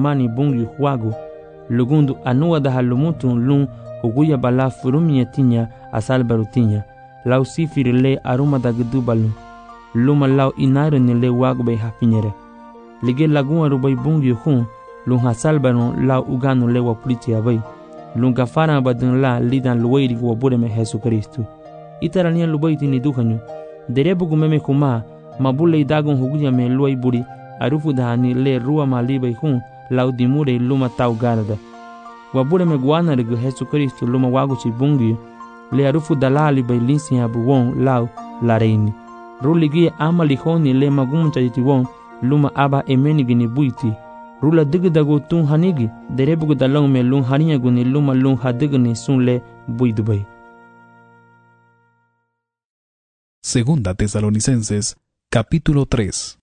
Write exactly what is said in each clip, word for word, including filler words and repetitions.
humani bungi huagu lugundu anua da halumutu lun huguya bala furumia tinya asal barutinya lau sifiri le aruma da gdubalu luma lau inaru ni le wagu bay hafinyere lige lagun arubay bungi hun lun hasal baron lau uganu le wapuliti abay lun gafara badun la lidan luwairi wabure me Jesu Kristu itarania lubaiti ni duhanyo derebu gumeme kuma mabule idagon huguya me luay buri arufu dahani le rua malibay hun lau dimure luma tau garada wabure me guana regu Jesu Kristu luma wagu chi bungi le arufu dalali bay linsi abu won lau la reini ruligi amali honi le magumuncha yiti won luma aba emeni gini buiti rula digdago tun hanigi derebu dalong me lun haniya guni luma lun hadigni sunle buidubay. Segunda Tesalonicenses, capítulo tres.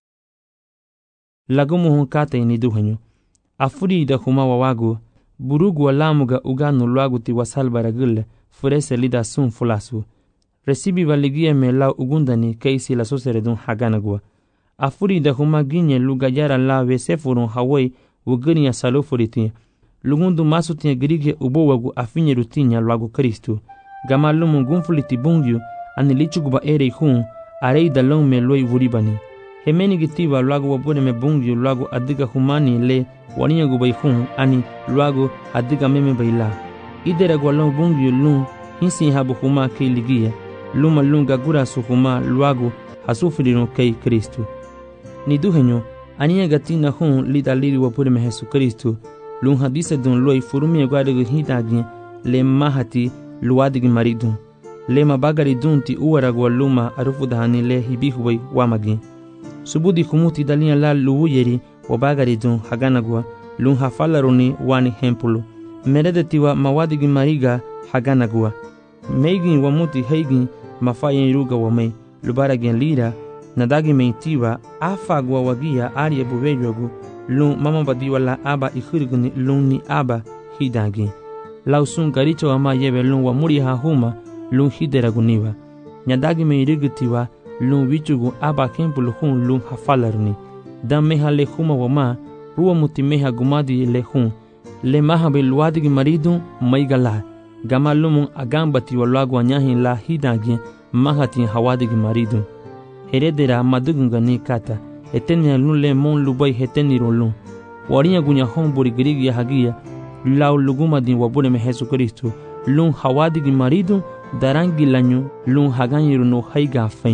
Lagumu kate ni duhanyo afuri da huma wawagu burugu alamuga uganu luagu ti wasalbara gulle furese lida sun fulasu recibi valigia me lau ugundani keisi la soseredun haganagua afuri da huma ginye lugayara la vesefurun hawai ugania salofuriti lugundu masutia girige ubowagu afinye rutinya luagu Kristu gamalumu gunfuliti bungyu anilichuguba ere hun arei dalong me loi vuribani hemeni gitiba luagu wabune me bungyu luagu adiga humani le waniya gubay hun ani luagu adiga meme bayla idera gwalong bungyu lun hinsi habu huma kei ligia luma lunga gura su huma luagu hasufirino kei Kristu ni duhenyo aniya gatina hun lida liri wapure me Jesu Kristu lun hadise dun loi furumia gwadegu hitagi le mahati luadigi maridun le mabagari dun ti uwaragwa luma arufu dahani le hibihuway wamagi subudi humuti dalia la luuyeri wabagari dun haganagwa lun hafalaruni wani hempulu meredetiwa mawadigi mariga haganagwa meigin wamuti heigin mafayen ruga wamei lubaragin lira nadagi meitiwa afagwa wagia aria buvejogu lun mama badiwa la aba ikhirguni lun ni aba hidagi lausun garicho wama yebe lun wamuri hahuma lun hideraguniwa nyadagi meirigitiwa lun wichugu aba kempulu hun lun hafalarni dan meha le huma wama ruwa muti meha gumadi le hun le maha be luadigi maridun maigala gama lumun agambati wa luagu anyahin la hidagi mahatin hawadigi maridun heredera madugungani kata etenia lun le mon lubai heteniro lun wariya gunya hon buri girigi hagia lau lugumadin wabure me Jesu Kristu lun hawadigi maridun darangi lanyu lun haganyiru no haiga fain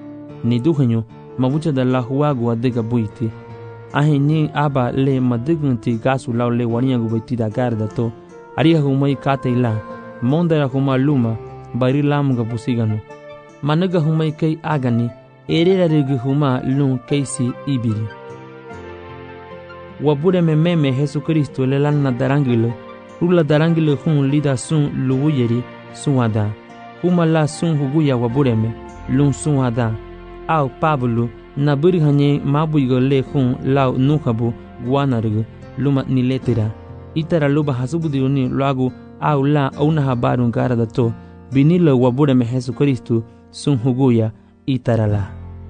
ni duhenyo mabucha da la huagu adega buiti ahini aba le madugunti gasu lau le waniya gubaiti da garda to ariha humai kata ila mondara huma luma bari lamuga busigano managa humai kai agani erera rigi huma lun keisi ibiri wabure me meme Jesu Kristo le lanna darangilo rula darangilo hun lida sun luwuyeri sunwada huma la sun huguya wabureme lun sunwada au Pablo na buri hanye mabuigo le hun lau nukabu guanarigo luma niletera itara luba hasubudiruni luagu au la una habarun garada to binilo wabureme Jesu Kristo sun huguya itara la.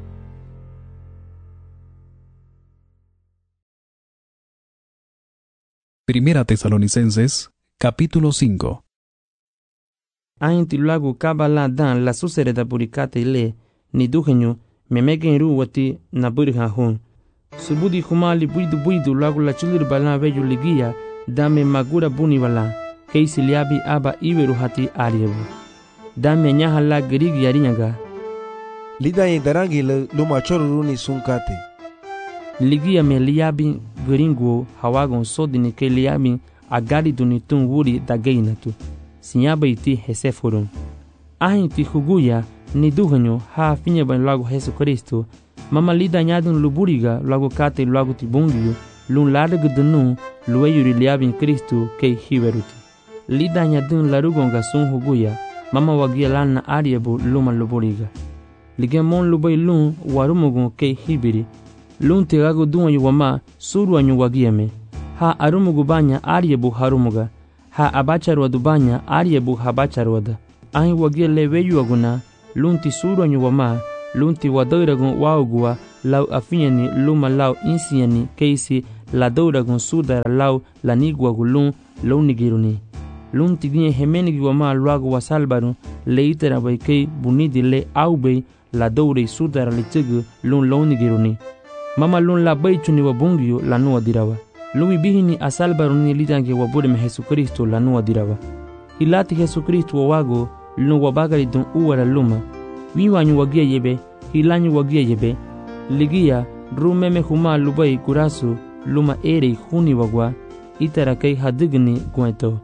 Primera Tesalonicenses, capítulo cinco. Ainti luagu kabala dan la susereda burikate ile ni duhenyo memegen ru wati na burha hun subudi humali buidu buidu luagu la chulir bala veju ligia dame magura buni bala keisi liabi aba iweru hati ariebu dame nyaha la gerigi yarinyaga lida yendarangi luma choruruni sunkate ligia me liabi geringo hawagon sodini ke liabi agari dunitun wuri dageinatu sinyaba iti hesefurun ahinti huguya ni duhanyo ha finye ban lagu Jesu Kristo mama lida nyadun luburiga lagu kate lagu tibungiyo lun largu dunu luweyuri liabin Kristo ke hiveruti lida nyadun larugonga sun huguya mama wagia lana ariebu luma luburiga ligemon lubay lun warumugun ke hibiri lun tegago duanyo wama suru anyo wagiame ha arumugu banya ariebu harumuga ha abacharwa dubanya ariebu habacharwada ahi wagia leweyu aguna lunti suru anyo wama lunti wadairagun waugua lau afinyani luma lau insiani keisi la doura gun sudara lau la nigwa gulun lo nigiruni. Lun tiginye hemenigi wama luago wasalbaru le itera baikei bunidi le aubei la doura i sudara le tigu lun lo nigiruni. Mama lun la baichuni wa bungio la nuwa dirawa. Lumi bihini asalbaru ni lidange wabure me Jesu Kristo la nuwa dirawa. Hilati Jesu Kristo wawago lun wabagari dun uwara luma. Wiwanyu wagia yebe, hilanyu wagia yebe. Ligia rumeme huma lubai kurasu luma ere huni wagwa itara kai hadigni gueto.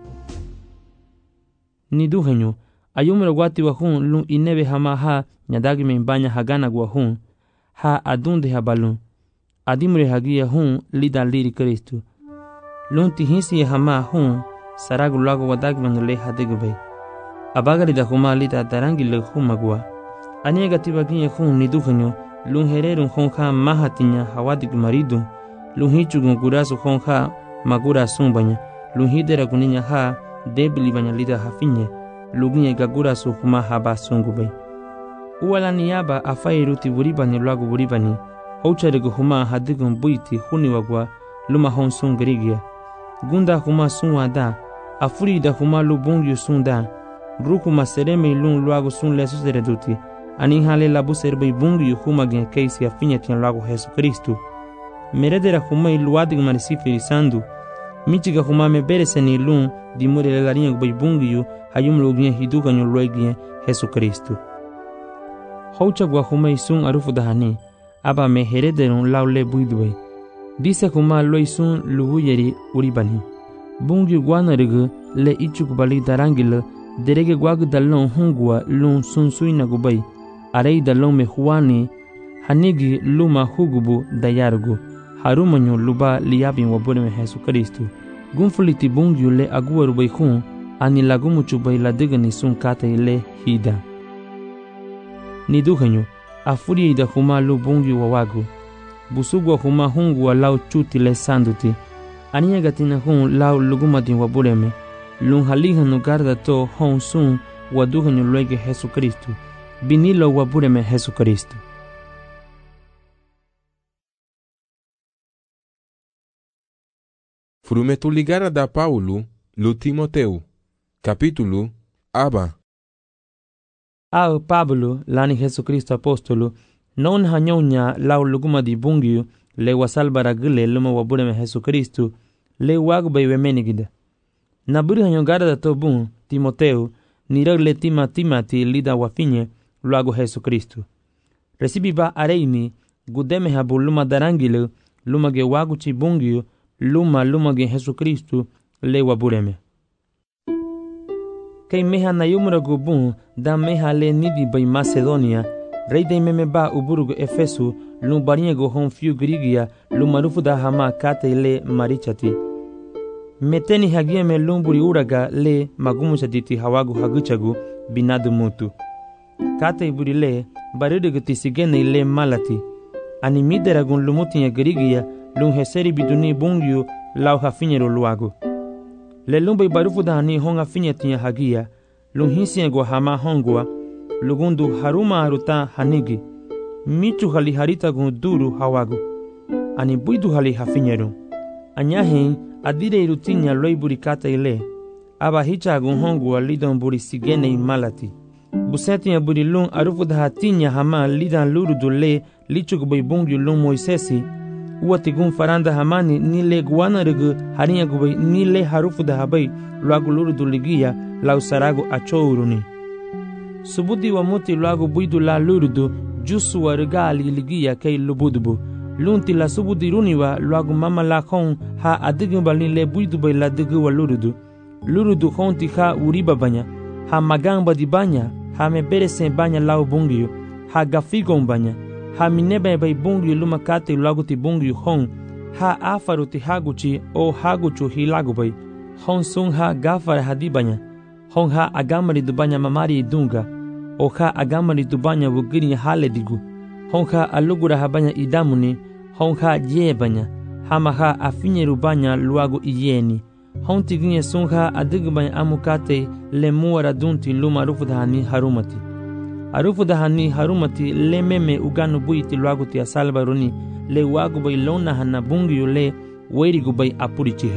Ni duhenyu ayumro wati wahun lun inebe hama ha nyadagi me banya hagana guahun ha adunde habalun adimre hagia hun lida liri Kristo. Lun tihinsi hama hun saragu lago wadagi manule hadigbe. Abagari da huma lida darangi le humagwa. Aniega tibaginye hun ni duhenyu lun hererun honha mahatinya hawadik maridu lun hichugun gurasu honha magura sumbanya lun hidera kuninya ha debili banya lida hafinye luginye gagurasu huma haba sungube uwala niyaba afairuti buribani luagu buribani houcharegu huma hadigun buiti huni wagwa luma hon sungrigia gunda huma sunwa da afuri da huma lubungyu sunda ruku masereme lun luagu sun lesu sereduti ani hale labu serbai bungu yu huma gen keisi afinya tian lago Jesu Kristo. Meredera huma iluadig marisifiri sandu. Michiga huma me bereseni lun di mure lelarinha gubai bungu yu hayum logien hiduga nyo loegien Jesu Kristo. Houcha gua huma isun arufu dahani. Aba me herederun laule buidwe. Dise huma lo isun lubuyeri uribani. Bungu yu guana rigu le ichukubali darangila derege guagu dalon hungua lun sun suina gubai. Arei dalon me huani hanigi luma hugubu dayargu harumanyo luba liabin wabure me Jesu Kristo gunfuliti bungyu le aguaru bai hun ani lagumuchu bai ladigani sun kate le hida ni duhanyo afuri ida huma lu bungyu wawagu busugwa huma hungu lau chuti le sanduti aniya gatina hun lau lugumati wabure me lun halihanu garda to hon sun waduhanyo luege Jesu Kristo binilo wabureme Jesu Kristo. Frumetu ligara da Paulo lo Timoteu. Capítulo Aba. Ao Pablo lani Jesu Kristo apostolo non hanyonya lau luguma di bungiu le wasalbara gile luma wabureme Jesu Kristo le wagba iwemenigida. Naburi hanyongara da to bun Timoteu nirag le tima timati lida wafinye luago Jesu Kristo. Recibi ba areini gudeme habu luma darangile luma ge wagu chibungio luma luma ge Jesu Kristo le wabureme. Kei meha na yumura gubun da meha le nidi bai Macedonia rei de meme ba uburugo Efesu lum bariego hon fiu grigia luma rufu da hama kate le marichati. Meteni hagia me lumburi uraga le magumuchatiti hawagu haguchagu binadu mutu. Kata iburi le baridugu tisigene le malati. Ani mideragun lumuti ya garigia lum heseri biduni bungyu lau hafinyero luagu. Le lumbai barufu dahani hong hafinyatinya hagia lum hisiego hama hongwa lugundu haruma haruta hanigi. Michu hali harita gun duru hawagu. Ani buidu hali hafinyero. Anyahin adire irutinya loiburi kata ile. Aba hicha gun hongwa lidon buri sigene malati. Busetinya buri lung arufu dahatinya hama lidan lurudu le lichuk bai bungyu lung Moisesi uwati gun faranda hamani ni le guana rigu harinya gubai ni le harufu dahabai luagu lurudu ligia lau saragu achouruni. Subudi wa muti luagu buidu la lurudu jusu wa rigali ligia kei lubudubu. Lunti la subudi runiwa luagu mama la kong ha adigu bali le buidu bai la digu wa lurudu. Lurudu honti ha uriba banya ha magamba di banya ha me berese banya lau bungyu ha gafigon banya ha minebe bai bungyu luma kate luagu ti bungyu hong ha afaru ti haguchi o haguchu hilagu bai hong sung ha gafara hadibanya hong ha agamari dubanya mamari dunga o ha agamari dubanya wugiri hale digu hong ha alugura habanya idamuni hong ha yebanya hama ha afinyeru banya luagu iyeni hong tiginye sung ha adigbanya amukate le muara dunti luma arufu dahani harumati arufu dahani harumati le meme uganu buiti luagu ti asalbaruni le wagu bai lona hana bungiyu le weirigu bai apurichiha.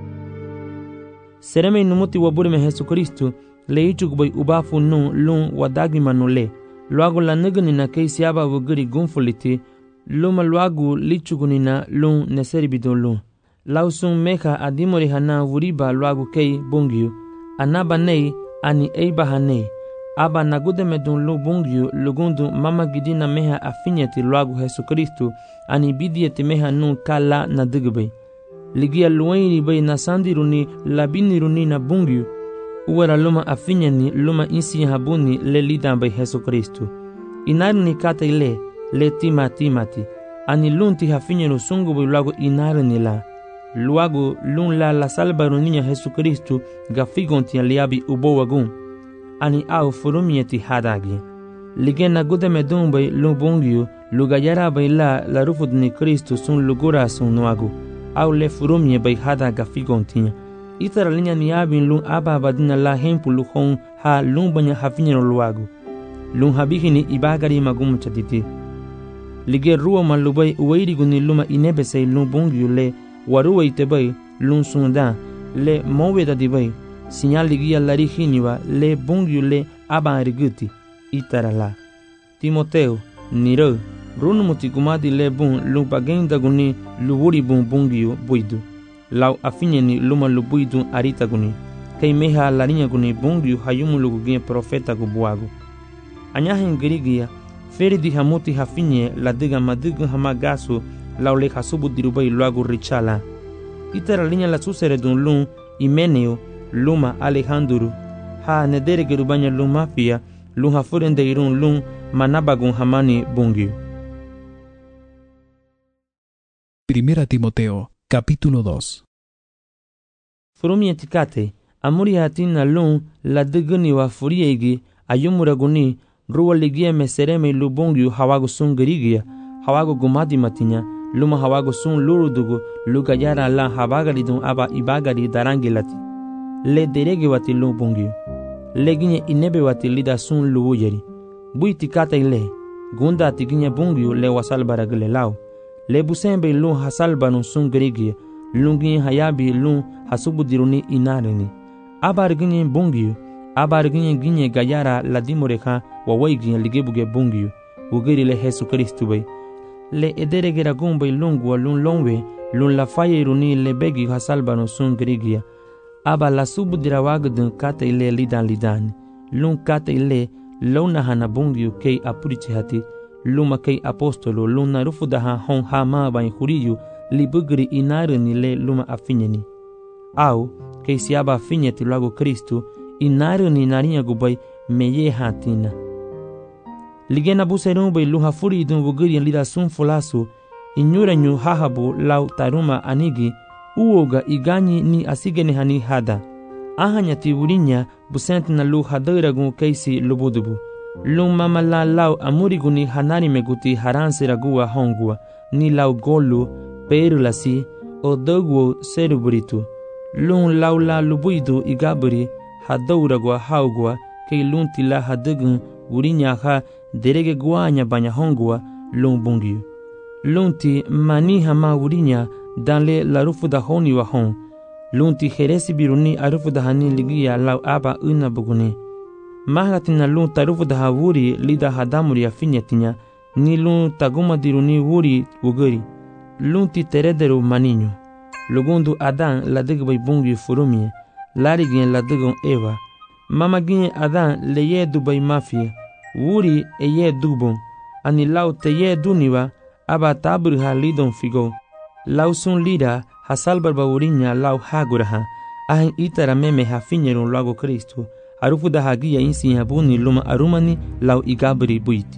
Sereme inumuti waburi me Jesucristo le ichugu bai ubafu nu lun wadagima nu le. Luago la nigani na kei siaba wuguri gunfuliti, luma luagu lichugu nina lun neseribido lun. Lausun meha adimori hana wuriba luagu kei bungiu, anaba nei ani eiba hanei. Aba nagude medun lu bungiu lugundu mama gidina meha afinyeti luagu Jesucristo, ani bidieti meha nu kala na digbe. Ligia luwairi bai na sandiruni labiniruni na bungiu, uwara luma afinyani luma insi habuni le lidan bai Jesucristo. Inarni kata ile le tima timati, ani lunti hafinyenu sungu bai luagu inarni la. Luagu lun la la salbaruninya Jesucristo gafigonti aliabi ubo wagun. Ani au furumieti hadagi. Ligena gude medun bai lun bungiu, lugayara bai la la rufudni Cristo sun lugura sun nuagu. Au le furumie bai hada gafigontinya. Itara linya ni abin lun aba badina la hempu luhon ha lun banya hafinyeno luagu. Lun habihini ibagari magum chatiti. Lige ruwa malubai uwairigu ni luma inebesei lun bungiu le waruwa itebai lun sunda le moweda dibai. Sinyal ligia larihiniwa le bungiu le aba ariguti. Itara la. Timoteo, niro, runumuti gumadi le bun lun bagenda guni luwuri bun bungiu buidu. Lau afinyeni luma lubuidu arita guni. Kei meha larinya guni bungiu hayumu lugugia profeta gubuagu. Anyahen girigia, feri di hamuti hafinye la diga madigu hamagasu lau le hasubu dirubai luagu richala. Itara linya la susere dun lun Imeneo, luma Alejandro, ha nedere gerubanya lun mafia, lun hafurende irun lun manabagun hamani bungiu. Primera Timoteo, capítulo dos. Furumi etikate, amuri hatina lun la diguni wa furiegi, ayumuraguni, ruwa ligia mesereme lubungiu hawagu sun gerigia, hawagu gumadi matinya, luma hawagu sun lurudugu, lugayara la habagari dun aba ibagari darangilati. Le derege wati lubungiu. Leginye inebe wati lida sun luwujeri. Bui tikata ile, gunda tiginya bungiu le wasal baragile lao. Le busembe lun hasalbanu sun gerigia, lungi hayabi lun hasubu diruni inarini. Abar ginye bungiu, abar ginye ginye gayara la dimoreka wawai ginye ligebuge bungiu, ugeri le Jesucristo bai. Le edere gera gumbai lungwa lun longwe, lun la faye iruni le begi hasalbanu sun gerigia. Aba la subu dirawagdun kata ile lidan lidani, lun kata ile launa hana bungiu kei apurichi hati, luma kei apostolo luna rufudaha hon hama bain huriyu libugri inarini le luma afinyeni. Au, kei siaba afinyeti luago Kristo, inarini narinya gubai meye hatina. Ligena buserun bai luha furi idun wugiri lida sun fulasu, inyura nyu hahabu lau taruma anigi, uoga iganyi ni asigene hani hada. Ahanya tiwurinya busenti na lu hadiragun keisi lubudubu. Lung mama la lau amuriguni hanari meguti haransi ragua hongua, ni lau golu, perulasi, o doguo seruburitu. Lung lau la lubuidu igaburi, hadauragua haugua, kei lunti la hadigun, urinya ha, derege guanya banya hongua, lung bungiu. Lunti mani hama urinya, danle la rufu da honi wa hong. Lunti heresi biruni arufu da hani ligia lau aba una buguni. Mahatina lun tarufu da hawuri lida hadamuri afinyetinya, ni lun taguma diruni wuri wuguri. Lunti terederu maninyo. Lugundu Adan la digbai bungi furumie, larigien la digon Eva. Mama gien Adan le ye dubai mafia, wuri e ye dubon, ani lau te ye duniwa, aba taburiha lidon figo. Lau sun lida, hasalbar baurinya lau haguraha, ahin itara meme hafinyerun lago Kristo, arufu da hagia insi habuni luma arumani lau igabri buiti.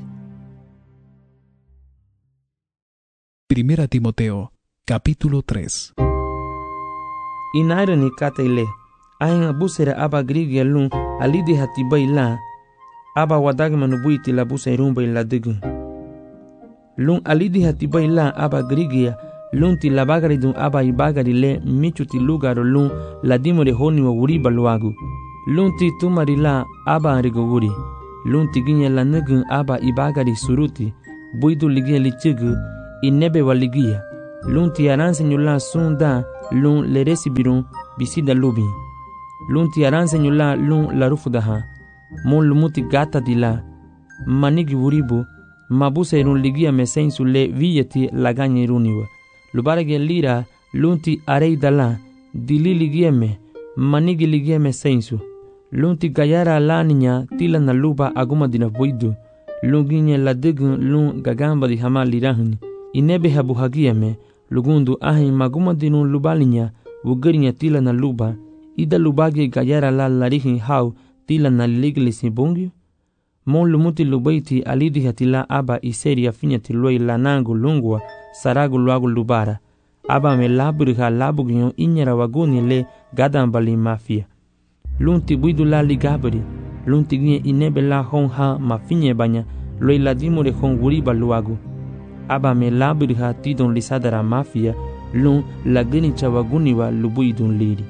Primera Timoteo, capítulo tres. Inairani kata ile, ahin abusera aba grigia lun alidi hatibai la, aba wadagmanu buiti la busa irumba ila digun. Lun alidi hatibai la aba grigia, lun ti la bagari dun aba ibagari le michu ti lugaro lun la dimore honi wa wuriba luagu. Lun ti tumari la aba arigo wuri. Lun ti ginye la nugun aba ibagari suruti, buidu ligia lichigu, inebe wa ligia. lun ti aranse nyula sun da lun le recibirun bisida lubi. Lun ti aranse nyula lun la rufudaha. Mon lumuti gata di la. Manigi wuribu. Mabusa irun ligia mesensu le viyeti laganya iruniwa. Lubarage lira lun ti arei dala. Dili ligieme. Manigi ligieme sensu. Lun ti gayara laninya tila na luba aguma dina voidu. Lun ginye la digun lun gagamba di hama lirahuni. Inebe habu hagieme. Lugundu ahi maguma dinun lubalinya. Wugarinya tila na luba. Ida lubage gayara la larihin hau tila na liglisi bungyu. Mon lumuti lubaiti alidi hatila aba iseri afinya tiloi lanangu lungwa saragu luagu lubara. Aba me laburiha labugyo inyara waguni le gadambali mafia. Lunti buidu la ligabri. Lunti ginye inebe la hong ha mafinye banya loi ladimure hong wuriba luagu. Aba me laburiha tidon lisadara mafia lun lagini chawaguni wa lubuidun liri.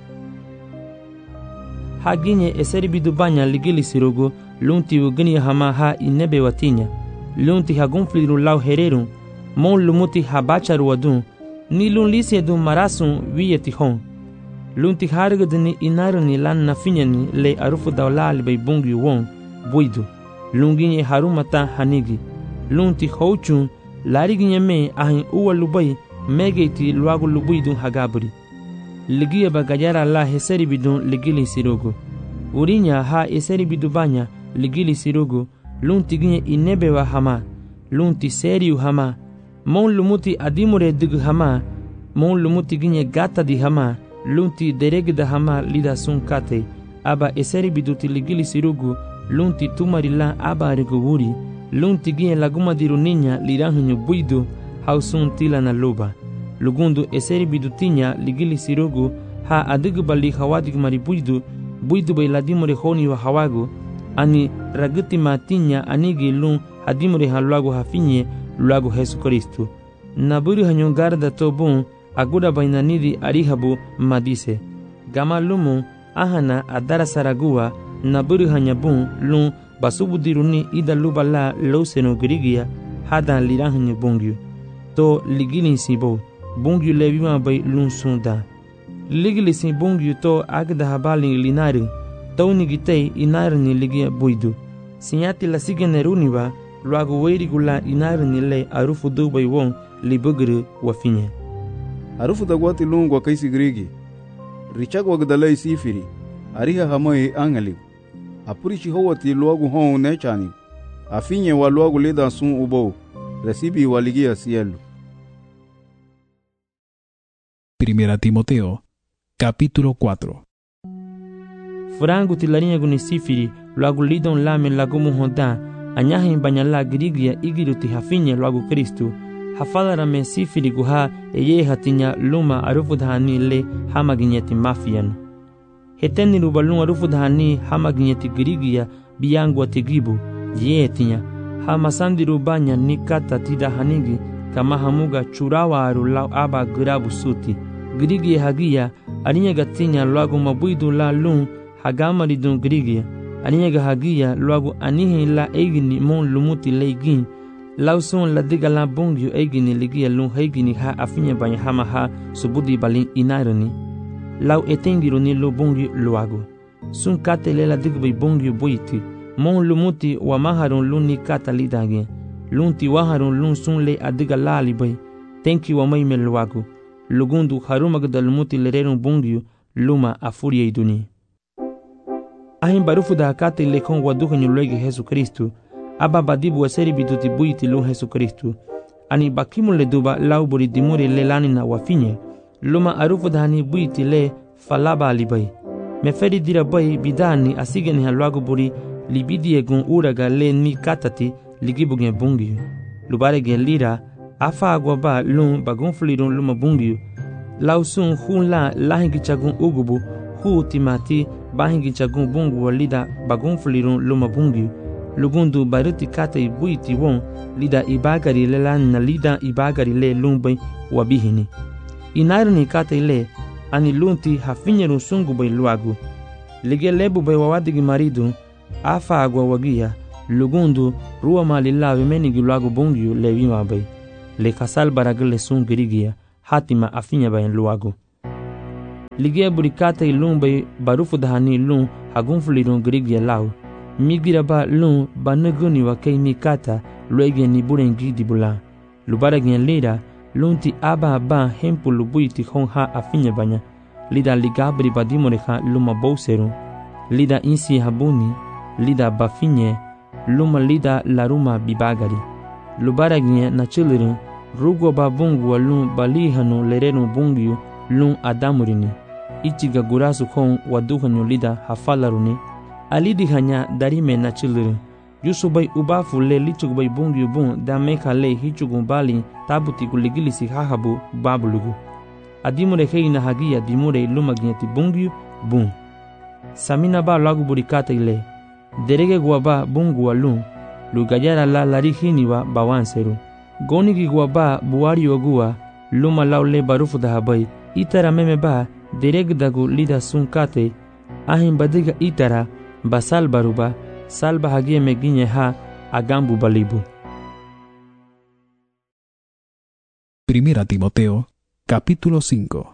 Haginye eseri bidu banya ligili sirogo lunti ugini hama ha inebe watinya. Lunti hagunfliru lau hererun. Mon lumuti habacharu wadun. Ni lun lisi edun marasun wiyeti hon. Lunti hargadini inaruni lan nafinyani le arufu daulali bay bungi won buidu. Lunginye harumata hanigi. Lunti houchun lariginye me ahin uwa lubay megeiti luagu lubuidun hagaburi. Ligia bagayara la heseri bidun ligili sirogo. Urinya ha eseri bidubanya ligili sirogo. Lunti ginye inebewa hama. Lunti seriu hama. Mon lumuti adimure digu hama. Mon lumuti ginye gata di hama. Lunti deregda hama lida sun kate. Aba eseri biduti ligili sirogo. Lunti tumarila aba regowuri. Lunti ginye laguma diru ninya liranhunyo buidu. Hausun tila na luba. Lugundu eseri bidutinya ligili sirogo. Ha adigu bali hawadig maribuidu. Buidu bay ladimure honi wa hawago. Ani raguti matinya anigi lun hadimure haluago hafinye luago Jesu Kristu. Naburi hanyon garda tobun aguda bainanidi arihabu madise. Gama lumu ahana adara saragua naburi hanyabun lun basubudiruni ida lubala louseno grigia hada lirahanyo bungyu. To ligili sibo bungyu levima bay lun sunda. Ligili si bungyu to agda habali linari. Tauni gitei inarni ligia buidu. Sinyati la sigeneruniwa luagu weirigula inarni le arufu dubai won libugru wafinye. Arufu dagwati lungwa kaisi grigi. Richag wagdalai sifiri. Ariha hamai angaliw. Apurichi howati luagu hon nechani. Afinye wa luagu leda sun ubou. Recibi waligia cielo. Primera Timoteo, capítulo cuatro. Frangu tilarinya guni sifiri luagu lidon lame lagumu honda. Anyahin banyala grigia igiruti hafinye luagu Kristu. Hafadara me sifiri guha eye hatinya luma arufudhani le hamaginyeti mafian. Heteni rubalun arufudhani hamaginyeti grigia biyangu atigibu. Ye tinya hamasandi rubanya nikata tida hanigi kama hamuga churawa aru lau aba grabu suti. Grigia hagia arinya gatinya luagu mabuidu la lun hagama lidun grigia. Aniga hagia luagu anihi la eigini mon lumuti leigin. Lausun la diga la bungyu eigini ligia lun heigini ha afinya banya hama ha subudi balin inarani. Lau etengiru ni lu bungyu luagu. Sun kate le la diga bay bungyu buiti. Mon lumuti wa maharun lun ni kata lidage. Lunti waharun lun sun le adiga la libay. Tenki wa maime luagu. Lugundu harumagda lumuti lererun bungyu luma afuria iduni. Ahin barufu da hakate lekon waduka nyulwege Jesu Kristu. Aba badibu waseri biduti buiti lun Jesu Kristu. Ani bakimu le duba lau buri dimuri le lani na wafinye. Luma arufu da hani buiti le falaba alibay. Meferi dira bay bidani asigeni halwagu buri libidi egun uraga le ni katati ligibugen bungiyu. Lubare gen lira afa agwa ba lun bagun fulirun luma bungiyu. Lau sun hun la lahingi chagun ugubu hu timati bahingi chagun bungu walida bagun fulirun luma bungiyu. Lugundu baruti kata ibuiti won lida ibagari le lan na lida ibagari le lumbay wabihini. Inarni kata ile ani lunti hafinyerun sungu bay luagu. Lige lebu bay wawadigi maridu afa agwa wagia. Lugundu ruwa malila vimenigi luagu bungiyu levima bay. le kasal baragale sun girigia hatima afinya bayan luago. Ligia burikata ilung bay barufu dahani lung hagunfulirun girigia lau. Migira ba lung banaguni wa kay mikata luege ni burengi dibula. Lubaragien lira lung ti aba ba hempu lubui ti hong ha afinya banya. Lida ligabri badimoreha luma bouseru. Lida insi habuni. Lida bafinye. Luma lida laruma bibagari. Lubaragien na chilirin. Rugo ba bungu wa lung balihanu lerenu bungiu lung adamurini. Ichiga gurasu hong waduhanyu lida hafalaruni. Alidi hanya darime na chilirin. Yusubay ubafu le lichugubay bungiu bun da meka le hichugun bali tabuti kuligilisi hahabu babulugu. Adimure hei na hagia dimure lumaginyati bungiu bun. Samina ba lagu burikata ile. Derege guaba bungu wa lung. Lugayara la larihini wa bawanseru. Gonigi guaba buari ogua. Luma laule barufu dahabai. Itara meme ba dereg dagu lida sunkate. Ahin badiga itara basal baruba. Salba hagia meginye ha agambu balibu. Primera Timoteo, capítulo cinco.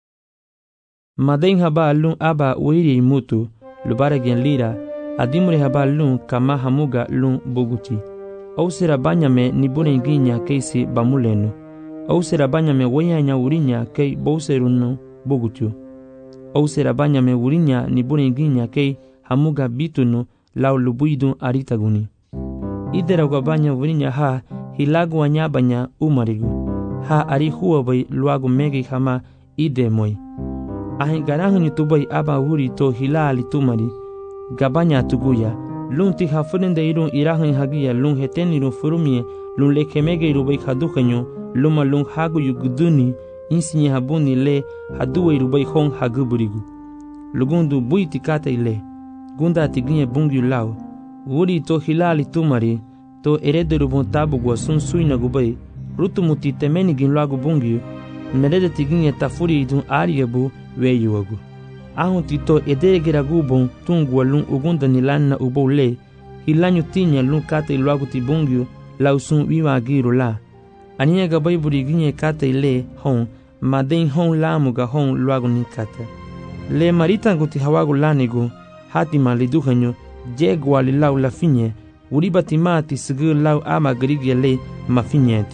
Maden haba lun aba uiri mutu, lubaragien lira, adimure haba lun kama hamuga lun buguti. Au sera banyame ni burenginya keisi bamulenu. Au sera banyame weyanya urinya kei bouserunu bugutu. Au sera banyame urinya ni burenginya kei hamuga bitunu lau lubuidun aritaguni. Idera gabanya urinya ha hilagu wanyabanya umarigu. Ha ari huwabai luagu megi hama ide moi. Ahin garahuni tubai aba huri to hilali tumari. Gabanya tuguya. Lung ti hafurende irun irahan hagia lung heten irun furumie lung lekemege irubai hadukanyo luma lung hagu yuguduni insinye habuni le haduwe irubai hong haguburigu. Lugundu buiti kata ile. Gunda tiginye bungi lau. Wuri to hilali tumari to erederu bontabu gwa sun suina gubai. Rutumuti temeni gin lagu bungi. Merede tiginye tafuri idun ariyabu weyuagu. Ahun tito edegera gubon tungu lung ugunda nilanna ubou le. Hilanyu tinya lung kate lagu tibungi lau sun wiwa agiru la. Aniya gabai buri ginye kate le hon. Maden hon lamuga hon lagu nikata. Le marita guti hawagu lanigu. Hatima liduhanyo jegwa li lau la finye. Uriba timati sigur lau ama grigya le mafinyeti.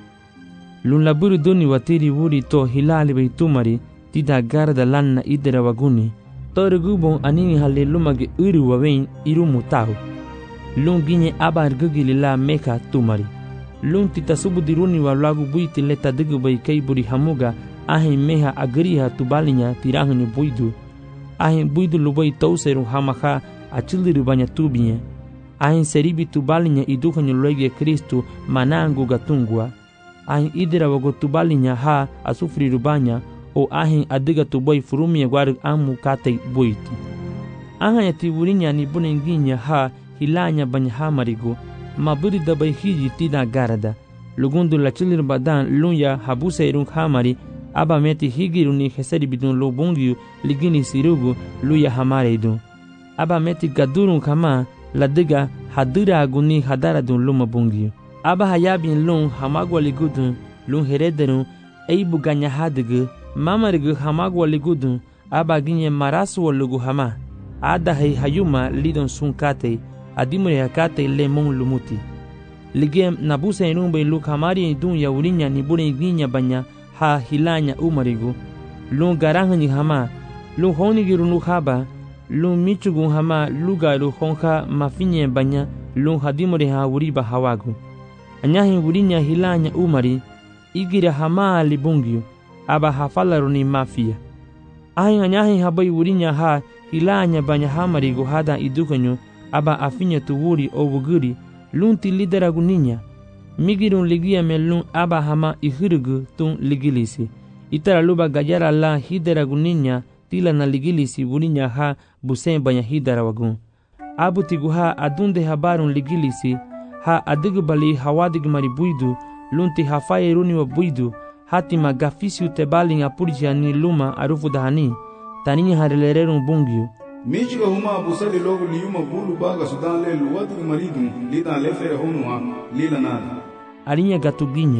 Lun laburu duni watiri wuri to hilali bai tumari. Tida garda lanna idera waguni. Tore gubon anini hale lumage uru wawein irumu tahu. Lun ginye abar gugili la meka tumari. Lun tita subu diruni wa lagu buiti leta digu bai kei buri hamuga. Ahin meha agriha tubalinya tirahuni buidu. Ahin buidu lubai tauseru hamaha achiliru banya tubinye. Ahin seribi tubalinya iduhanyu loige Kristu manangu gatungwa. Ahin idera wago tubalinya ha asufriru banya. O ahin adiga tubai furumia guarug amu katei buiti. Ahan ya tiburinya ni bunenginya ha hilanya banya hamarigu. Maburi dabai hiji tida garada. Lugundu la chilir badan lunya habuse irung hamari. Aba meti higiru ni heseri bidun lo bungiu ligini sirugu luya hamare idun. Aba meti gadurun kama ladiga hadira aguni hadara dun luma bungiu. Aba hayabin lun hamagwa ligudun lun herederun eibu ganya hadigu. Mamarigu hamagwa ligudun aba ginye marasu lugu hama. Ada hai hayuma lidon sunkate adimure hakate lemon lumuti. Ligem nabuse inumbe luk hamari idun ya urinya ni bure ginya banya. Ha hilanya umarigu. Lung garahani hama. Lung honigiru nu haba. Lung michugun hama lugaru honka mafinye banya. Lung hadimore ha uriba hawagu. Anyahi urinya hilanya umari. Igira hama libungiu. Aba hafalaru ni mafia. Ahin anyahi habai urinya ha hilanya banya hamarigu hada idukanyu. Aba afinya tuwuri o wuguri. Lung ti lideragu ninya. Migirun ligia melun aba hama ihirugu tun ligilisi. Itara luba gajara la hidera guninya tila na ligilisi wuninya ha busen banya hidera wagun. Abu tigu ha adunde habarun ligilisi ha adigu bali hawadig mari buidu lunti hafaye runi wa buidu hatima gafisiu tebalin apurja ni luma arufu dahani taninya harelererun bungiu. Michiga huma busali logo liyuma bulu baga sudan le luwatu maridun lidan lefere honua lila nada. Arinya gatuginye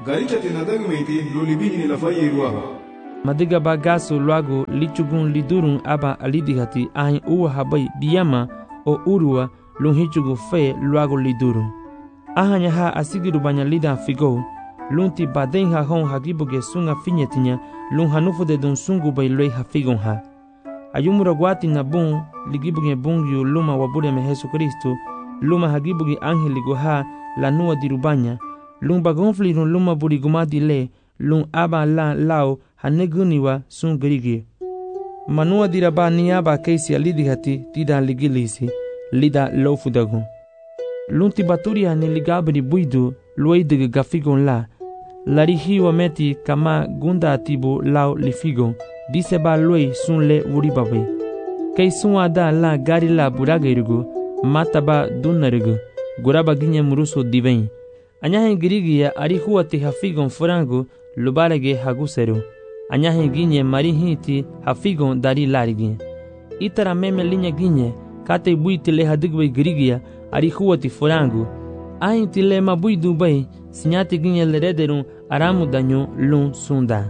garicha tinadagi meiti lulibini ni lafaye ruaga. Madiga bagaso luago lichugun lidurun aba alidihati ahin uwa habai biyama o urua lun hichugu fe luago lidurun. Ahanya ha asigiru banya lida figo lunti baden ha hon hagibuge sunga finyetinya lun hanufu de dun sungu bai loi ha figon ha. Ayumura guati na bun ligibuge bungyu luma wabure me Jesu Kristo luma hagibuge angeligo ha la nua dirubanya lun bagonfli lun luma burigumadi le lun aba la lao haneguniwa sun grigi. Manua diraba niaba keisi alidihati tida ligilisi lida lofudagu. Lunti baturia ni ligabri buidu luidige gafigon la. Larihiwa meti kama gunda atibu lao lifigon. Dise ba loi sun le uribabe. Kei sun ada la gari la buragerigu. Mataba dunarigu. Guraba ginye muruso diven. Anyahen girigia arihuwa te hafigon forangu lubarege haguseru. Anyahen ginye marihiti hafigon dari larigi. Itara meme linye ginye kate buiti le hadigwe girigia arihuwa ti forangu. Ahin ti le mabui dubai sinyati ginye lerederun aramu danyo lun sunda.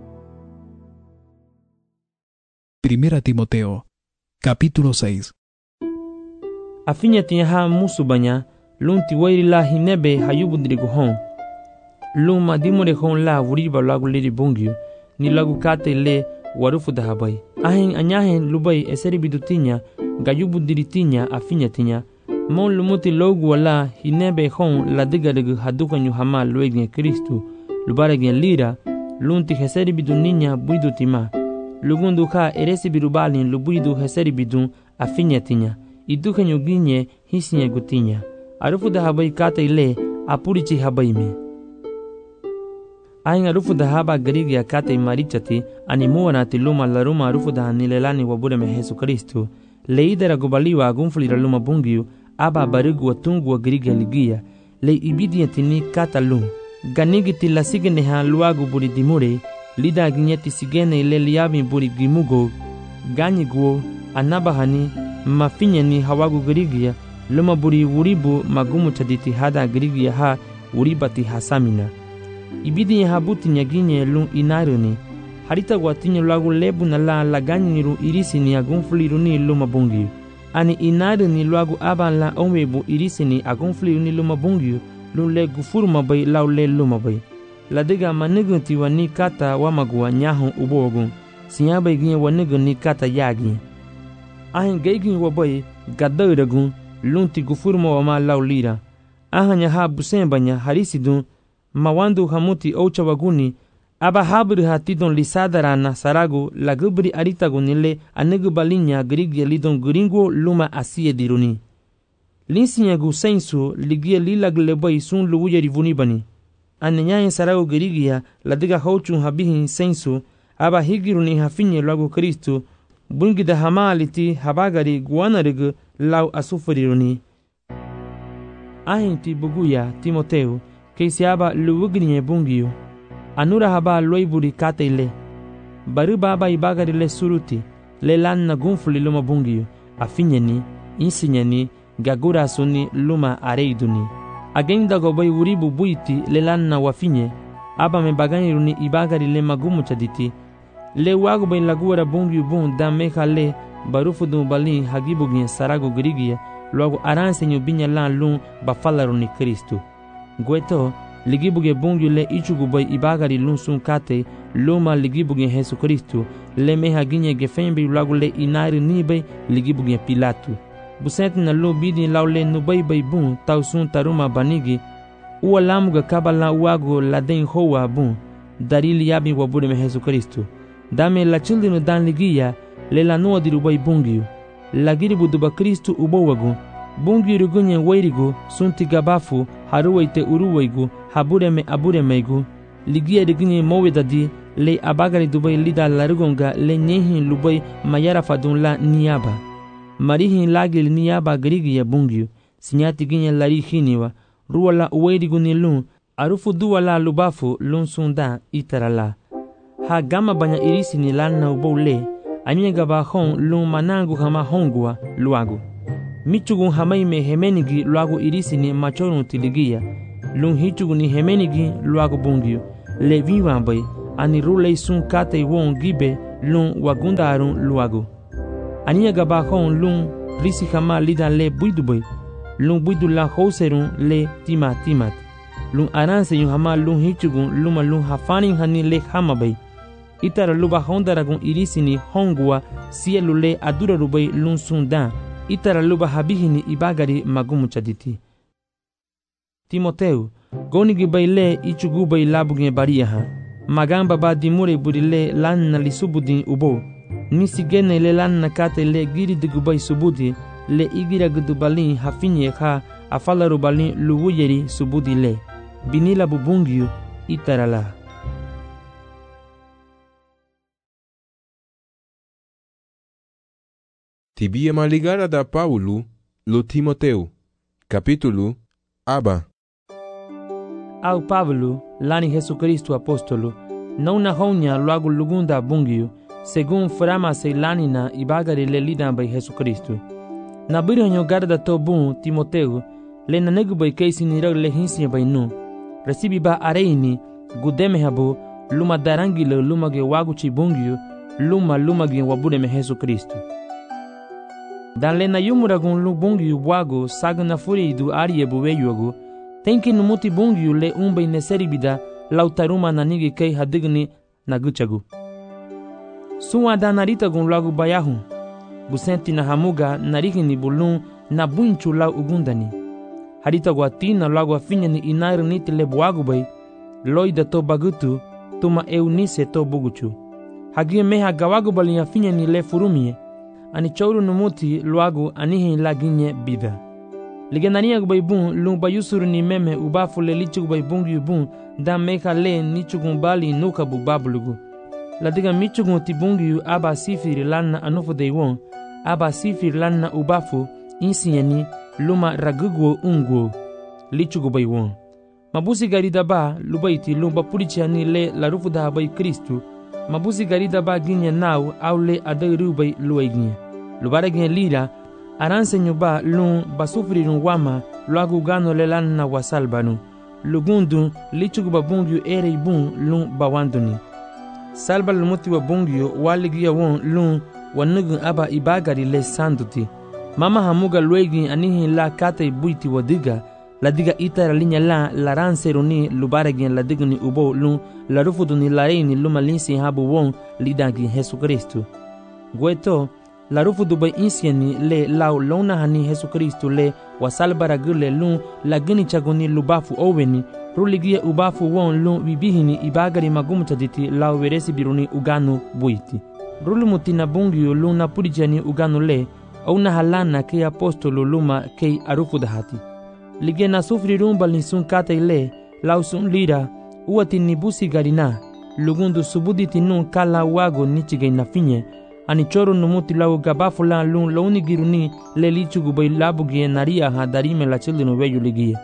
Primera Timoteo, capítulo seis. Afinya tiha musubanya lunti wairi la hinebe hayubundrigu hon. Lun madimure hon la wuriba lagu liri bungyu ni lagu kate le warufu dahabai. Ahin anyahen lubai eseri bidutinya gayubundiritinya afinya tinya. Mon lumuti logu wala hinebe hon la digaregu haduka nyuhama luegin Kristu lubaregen lira lunti heseri biduninya buidutima. Lugundu ka eresi birubalin lubuidu heseri bidun afinya tinya. Iduka nyuginye hisinya gutinya. Arufu dahabai kate ile apurichi habai me. Ahin arufu dahaba garigia kate marichati animuwa na tiluma laruma arufu dahanilelani wabure me Jesu Kristu. Leidera gubaliwa agunfulira luma bungiu aba barigu watungu wa garigia ligia. Le ibidia tini kata lum. Ganigiti la sigene ha luagu buri dimure. Lida ginyeti sigene ile liabi buri gimugo. Ganyiguo anabahani mafinya ni hawagu garigia. Luma buri wuribu magumu chaditi hada garigia ha uribati hasamina. Ibidi ya habuti nyaginye lun inaruni. Harita guatinye lagu lebu na la laganyiru irisi ni agunfuliru ni luma bungiu. Ani inaruni lagu aban la omebu irisi ni agunfuliru ni luma bungiu. Lun le gufuru mabai lau le luma bai. Ladega manigunti wa ni kata wamagua nyahon ubogun. Sinyaba ginye wanigun ni kata yagi. Ahin geigin wabai gadaragun lunti gufuru ma wama lau lira. Ahanya ha busembanya harisidun. Mawandu hamuti oucha waguni aba habri hatidon lisadarana saragu lagubri aritagunile anegu balinya grigia lidon gringo luma asie diruni. Linsinyagu sensu ligia lilagleba sun luuya rivuni bani. Anenyayen saragu grigia ladiga houchun habihin sensu aba higiruni hafinye lagu Kristu bungida hamaliti habagari guanarigu lau asufuriruni. Ahinti buguya Timoteu Keisiaba luwugrinye bungiyo. Anura haba loiburi kate ile. Baru baba ibagari le suruti. Le lanna gunfuli luma bungiyo. Afinyeni, insinyeni, gagura suni luma areiduni. Agenda gobai uribu buiti le lanna wafinye. Aba me baganyiruni ibagari le magumu chaditi. Le wago bai lagura bungiyo bun da meka le barufudu bali hagibugin sarago grigia. Luago aransenyo binya lan lun bafalaruni Kristu. Gweto ligibuge bungu le ichugubai ibagari lunsun kate loma ligibuge Jesu Kristu le meha ginye gefembi lagu le inari nibe ligibuge Pilatu. Busent na lo bidi laule nubai bai bun tausun taruma banigi uwa lamuga kabala uago laden hoa bun darili yabi wabure me Jesu Kristu. Dame la childinu dan ligia le la noa dirubai bungiu. Lagiribu duba Kristu ubowagu. Bungi rugunye wairigu sunti gabafu haruwaite uruwaigu habureme aburemeigu ligia rugunye mowedadi le abagari dubai lida larugonga le nyehin lubai mayara fadun la niyaba marihin lagil niyaba grigia bungiu sinyati ginye larihiniwa ruwala uwairigu ni lun arufu duwala lubafu lun sunda itarala ha gama banya irisi ni lana ubole anye gaba hon lun manangu hama hongua luagu. Michugun hamaime hemenigi luagu irisini machorun tiligia. lun hichugu ni hemenigi luagu bungyu le viva bay ani rulei sun kate won gibe lun wagundarun luagu ania gaba khon lun risi khama lida le buidu bay lun buidu la khoserun le tima timat lun aranse yu hama lun hichugu luma lun hafani hani le hama bay itara luba hondaragun irisini hongua sielu le adura rubay lun sundan itara luba habihini ibagari magumu chaditi Timoteu gonigi bay le ichugu bay labugen bariyaha magamba ba dimure burile lanna li subudin ubo nisigene le lanna kate le giri digubay subudi le igira gudubalin hafinye kha afala rubalin luwuyeri subudi le binila bubungyu itarala. Tibia maligara da Paulo lo Timoteu, capítulo Aba. Au Pablo, lani Jesucristo apostolo, não na honya logo lugunda bungio, según frama se lanina ibagari le lidan by Jesucristo. Na biranyo garda to bun Timoteu, le nanegu by keisi nirag le hinsia by nu, recibi ba areini, gudeme habu, luma darangile luma ge waguchi bungio, luma luma ge wabure me Jesucristo. Dan le na yumuragun lu bungio wago sagna furi du arie buweyuago, tenki numuti bungyu le umbe neseribida lautaruma nanigi kei hadigni naguchagu. Suwa da narita gun lagu bayahu. Busenti na hamuga narigini bulun na bunchu lau ugundani. Harita guatina lagu afinya ni inair niti le buagu bay. Loida to bagutu tuma eunise to buguchu. Hagie meha gawagu bali afinya ni le furumie. Ani chouru numuti luagu anihi laginye bida. Ligenania gubay bun lung bayusuru ni meme ubafu le lichu gubay bung yu bun da meka le nichugun bali nuka bu babulugu. La diga michugun ti bung yu aba sifiri lanna anufu de won aba sifiri lanna ubafu insieni luma ragugo ungo lichu gubay won. Mabusi garida ba lubaiti lumba purichani le la rufu da bay Kristu mabusi garida ba ginye nau au le adairu bay luaiginye. Lubara ginye lira aranse nyuba lun basufrirun wama luagu gano le lanna wasalbanu lugundu lichugu babungyu ere bun lun bawanduni salba lumuti wa bungyu waligia won lun wanugu aba ibagari le sanduti mama hamuga luegi anihi la kate buiti wadiga la diga itara linya la laranse runi lubaragin la digni ubo lun la rufuduni laini luma linsi habu won lidagi Jesu Kristu gweto la rufu dubai insieni le lau lona hani Jesucristo le wasalbara gule lun la gini chagoni lubafu oweni ruligia ubafu won lun bibihini ibagari magumu chaditi lau veresi biruni uganu buiti rulu mutina bungio lun na purijani uganu le au na halana ke apostolo luma ke arufu dahati lige na sufri rumba linsun kate le lau sun lira uati nibusi garina lugundu subuditi nun kala wago nichige na finye ani choro numuti lau gabafu la lun launi giruni le lichugu bay labugie naria ha darime la children weyu ligie.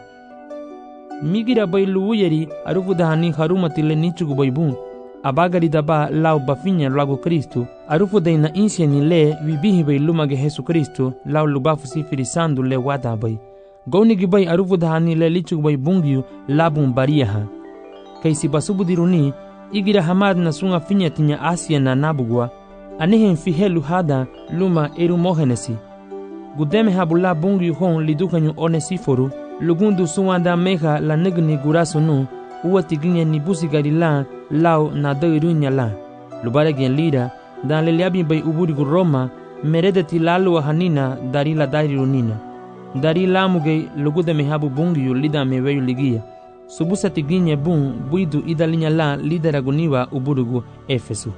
Migira bay luuyeri arufu dahani harumati le nichugu bay bun. Abagari daba lau bafinya lagu Kristu. Arufu daina insieni le wibihi bay lumage Jesu Kristu lau lubafu sifiri sandu le wada bay. Gaunigi bay arufu dahani le lichugu bay bungiu labun baria ha. Kaisi basubu diruni igira hamad na sunga finya tinya Asia na nabugwa. Anihen fihelu hada luma eru mohenesi. Gudeme habula bungi hon lidukanyu onesiforu, lugundu suwanda meha la negni guraso nu, uwati ginye nibusi garila lao na dairunya la. Lubare gen lira, dan leliabi bay uburigu Roma, meredeti lalu hanina dari la dari runina. Dari lamuge lugudeme habu bungi yu lida meweyu ligia. Subusati ginye bun buidu idalinya la lideraguniwa uburigu Efesu.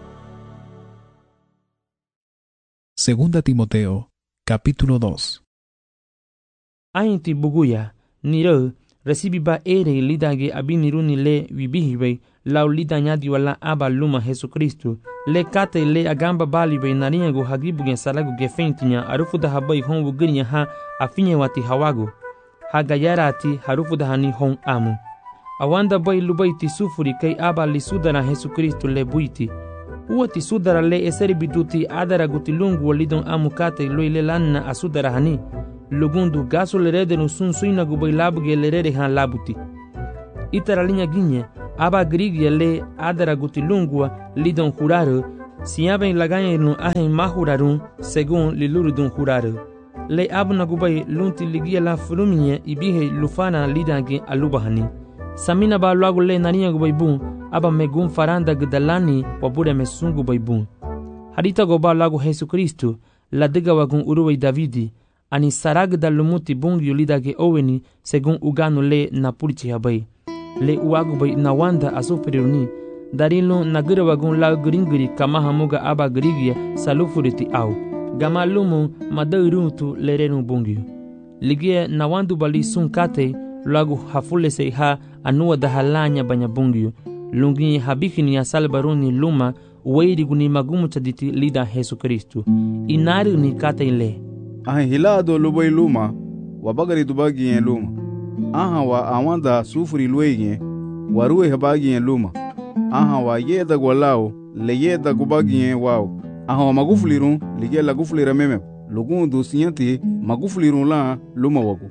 Segunda Timoteo, capítulo dos. Ainti buguya, niro, recibiba ere lidage abiniruni le wibihibe, lau lidanyadi wala aba luma Jesucristo, le kate le agamba balibe naringo hagibugen salagu gefentinya arufu da habai hon wugirinya ha afinye wati hawago, hagayarati harufu da hani hon amu. Awanda bay lubaiti sufuri kay aba lisudana Jesucristo le buiti, uati sudara le eseri biduti adara gutilungu walidon amukate loile lanna asudara hani lugundu gaso lerede no sun suina gubay labuge lerede han labuti itara linha guinha, aba grigia le adara gutilungua lidon juraro, si aben lagayen ahen mahurarum, según lilurudun juraro. Le abna gubai lunti ligia la fruminha ibihe lufana lidange alubahani. Samina ba logo le nania gubai bun, aba megun faranda gdalani wabure mesungu bai bun. Hadita goba lago Jesus Cristo, la diga wagun uruwei Davidi, ani sarag da lumuti bungi lidage oweni según ugano le napulchi habai. Le uagu bai nawanda asufriruni, darilo nagira wagun la gringiri kama hamuga aba grigia salufuriti au. Gama lumu madairutu lerenu bungi. Ligia nawandu bali sun kate, lagu hafule se ha anua da halanya banya bungi. Lungi habikini ya salbaruni luma, uweiri guni magumu chaditi lida Jesus Kristu. Inari ni kate ile. Aha hilado lubai luma, wabagari dubagi yen luma. Aha wa awanda sufuri luege, waruwe habagi yen luma. Aha wa yeda gwalao, le yeda gubagi yen wao. Aha wa magufulirun, lige la gufulira meme. Lugun do sinyati, magufulirun la luma wagu.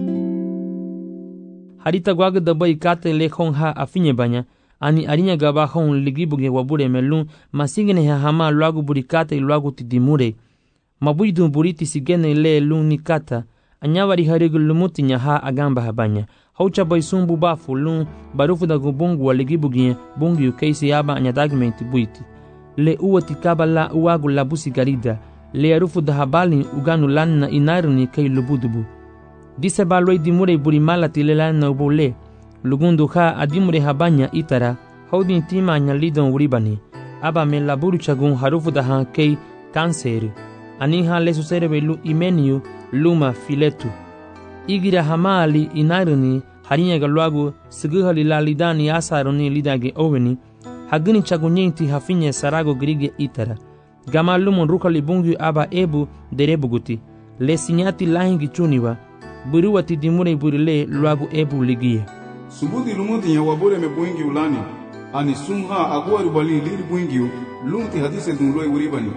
Harita gwaga dabai kate le kong ha afinye banya, ani arinya gaba hon ligibuge wabure melun, masingene ha hama luagu burikate luagu tidimure. Mabuidu buriti sigene le lun nikata, anyawari harigu lumuti nya ha agamba habanya. Haucha bai sumbu bafu lun, barufu da gubungu wa ligibuge bungi ukeisi yaba anyadagmenti buiti. Le uwa tikaba la uagu labusi garida, le arufu da habali uganu lanna inaruni kei lubudubu. Dise baloi dimure buri malati le lanna ubole, lugundu ha adimure habanya itara, haudin tima anya lidon uribani, aba me laburu chagun harufu da ha kei kanseri, aniha le suserebe lu imeniu luma filetu. Igira hamali inaruni harinya galuagu siguhali la lidani asaruni lidage oweni, hagini chagunyenti hafinye sarago grige itara. Gama lumun rukali bungu aba ebu derebuguti, le sinyati lahingi chuniwa, buruwati dimure burile luagu ebu ligie. Subuti lumuti ya wabure me buingi ulani, ani sumha agua rubali liri buingi lumuti hadise dunloi uribani.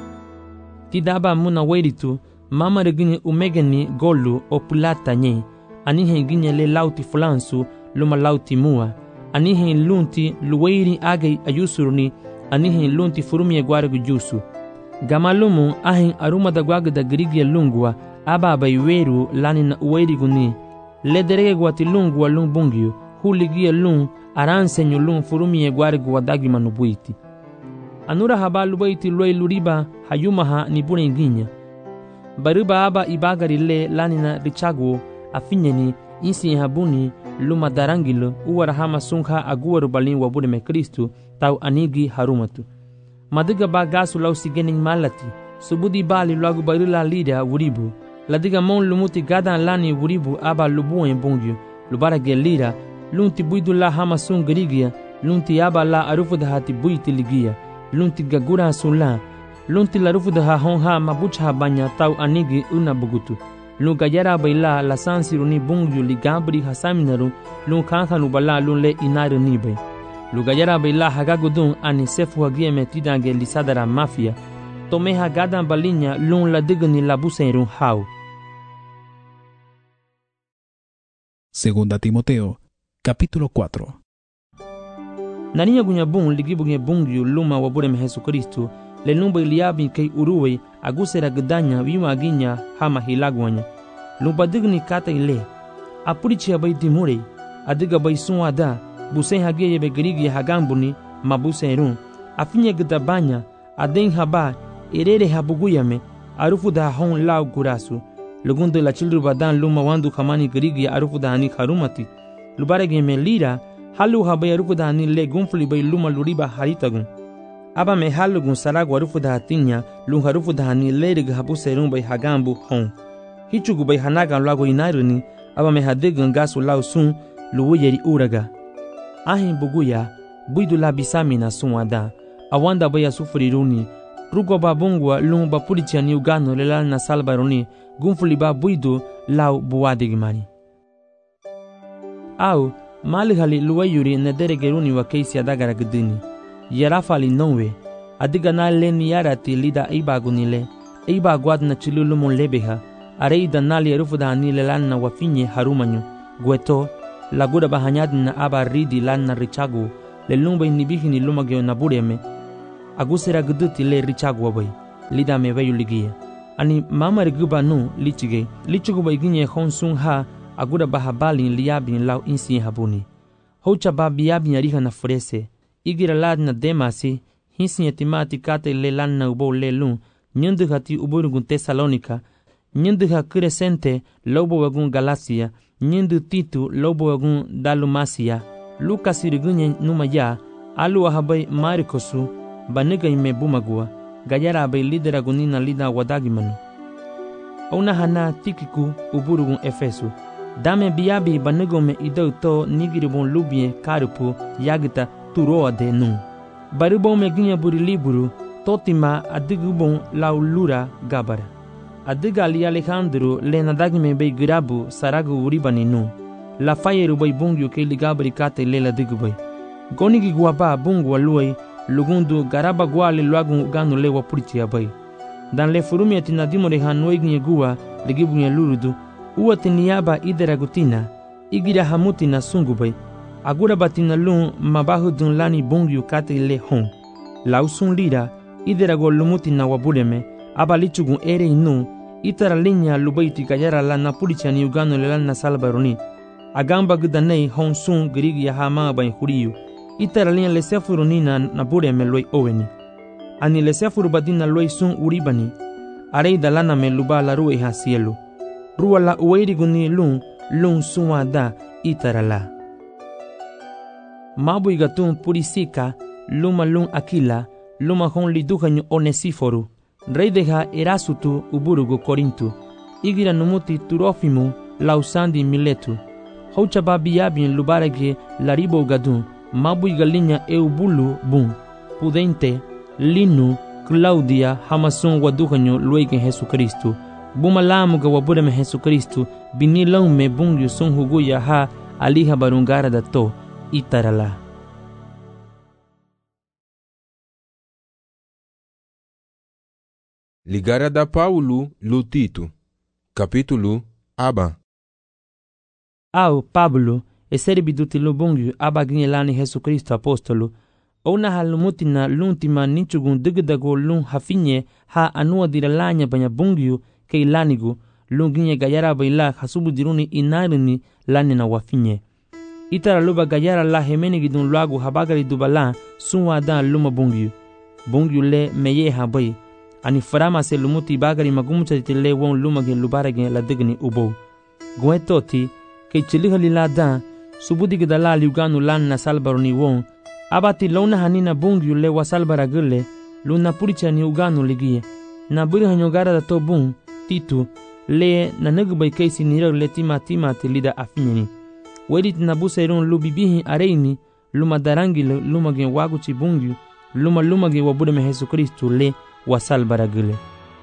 Tidaba muna weiritu, mama regini umegeni golu o pulata nye, anihe ginye le lauti fulansu, luma lauti mua, anihe lunti luweiri age ayusuruni, anihe lunti furumie gwaregu jusu. Gama lumu ahin aruma da gwaga da grigia lungua, aba baiweru lani na uweiri guni, le derege gwati lungua lung bungiu, huligia lung, aransenyu lung furumie gwaregu wadagi manubuiti. Anura haba lubaiti loi luriba hayumaha ni bune inginya. Baruba aba ibagari le lanina richaguo afinyeni insi habuni luma darangilo uwara hama sungha aguwaru balin wabune me Kristu tau anigi harumatu. Madiga ba gasu lau sigening malati, subudi bali lagu barila lida wuribu. Ladiga mon lumuti gadan lani wuribu aba lubuen bungyu, lubara gelira, lunti buidu la hama sungrigia, lunti aba la arufu da hati buiti ligia. Lunti gagura sula, lunti larufu da honha mabucha banya tau anigi una bugutu. Lun gayara baila la sansiruni bungyu ligabri hasaminaru, lun kankanu bala lun le inaru nibe. Lu gayara baila hagagudun ani sefu hagie metidange lisadara mafia. Tome hagadan balinya lun la digni la busenrun hau. Segunda Timoteo, capítulo cuatro. Naniya gunya bun ligibuge bungyu luma wabure me Jesus Kristu, le lumba iliabi kei uruwe agusera gdanya wima ginya hama hilagwanya. Lumba digni kata ile, apurichi abai dimure, adiga bai sunwada, busen hage yebe grigi hagambuni, mabusen run, afinye gdabanya, aden haba, erere habuguyame, arufu da hon lau gurasu, lugundo la childru badan luma wandu kamani grigi arufu da hani harumati, lubarege me lira, halu habai arufu da hani le gunfli bai luma luriba haritagun. Aba me halu gun saragu arufu da hatinya, lun harufu da hani lerig habu serun bai hagambu hon. Hichugu bai hanagan lago inairuni, aba me hadegan gasu lau sun, luwu yeri uraga. Ahin buguya, buidu la bisamina sunwada, awanda bai asufriruni, rugo ba bungwa lun ba purichani ugano lela na salbaruni, gunfli ba buidu lau buwadigimani. Au, mali hali luwayuri na deregeruni wa keisi adagara gdini. Yarafali nonwe, adiga na leni yarati lida ibagunile, ibagwad na chilulumun lebeha, areida nali arufu da hanile lana wafinye harumanyu, gweto, la guda bahanyad na aba ridi lan na richagu le lumba inibihi ni lumagyo na bureme agusera guduti le richagu wabai lida me bayu ligia ani mama riguba nu lichige lichugu bai ginye khonsung ha aguda bahabali liabin lau insi habuni hocha ba biabin ariha na furese igira lad na demasi hinsi yatimati kate le lan na ubo le lun nyundu hati uburugun Tesalonika nyundu ha crescente lobo wagun Galacia nyundu titu lobo wagun Dalumasia Lucas irigunye numaya alu ahabai Marikosu baniga ime bumagua gayara abai lidera gunina lida wadagimanu ona hana tikiku uburugun Efesu dame biabi banigome idauto nigiribon lubie karupu yagita turoa de nu baribon me ginye buri liburu totima adigubon laulura gabara adiga ali Alejandro le nadagime bei girabu saragu uribani nu la fayeru bai bungyu ke ligabri kate le la digubay gonigi guaba bungu aluai lugundu garaba gwale luagun ganu le wapurichi abai dan le furumi atina dimore hanoi ginye gua ligibunye lurudu uwate niyaba idera gutina igira hamutina sungubai agura batina lun mabahu dun lani bungyu kate le hon lausun lira idera go lumutina wabuleme abalichugun ere inu itara linya lubaiti gayara la napurichani ugano le lana salbaroni agamba gudanei hon sun grigi ya hama bain huriyu itara linya le sefuroni na nabuleme loi oweni ani le sefuru badina loi sun uribani arei dalana me luba la rue ha cielo rua la ueiri guni lun lun suwa da itara la mabu igatun purisika luma lun akila luma hon liduhanyo Onesiforu rey deja Erasutu uburugo Korintu igira numuti Turofimu lausandi Miletu haucha babiabin lubarage laribo gadun mabu igalinya eubulu bun pudente linu Claudia hamasun waduhanyo luegen Jesucristo bumalamu ga wabureme Jesucristo binilong me bungyu sun huguya ha aliha barungara dato itarala. Ligara da Paulo Lutito capítulo aba Au Pablo eseri biduti lubungyu aba ginelani Jesucristo apostolo ona halumutina luntima nichugun digdago lun hafinye ha anua diralanya banya bungyu ke ilanigu lunginye gayara baila hasubu diruni inarini lani na wafinye itara luba gayara la hemeni gidun luagu habagari dubala sunwa da luma bungyu bungyu le meye habai ani farama se lumuti bagari magumucha titile won lumage lubarage la digni ubo gwetoti ke chiligali la da subudi gidala liuganu lan na salbaroni won abati lona hanina bungyu le wasalbaragule luna puricha ni uganu ligie na buri hanyogara da to bun titu le na nagbai kaisi nira le tima tima tilida afinyeni wedit na busairun lubibihi areini luma darangi lumage waguchi bungyu luma lumage wabude me Jesucristo le wasalbaragule